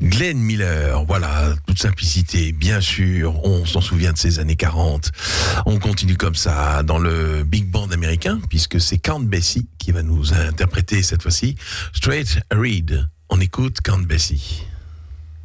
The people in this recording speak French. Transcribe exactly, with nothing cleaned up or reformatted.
Glenn Miller, voilà, toute simplicité, bien sûr, on s'en souvient de ces années quarante. On continue comme ça dans le big band américain, puisque c'est Count Basie qui va nous interpréter cette fois-ci Straight Reed. On écoute Count Basie.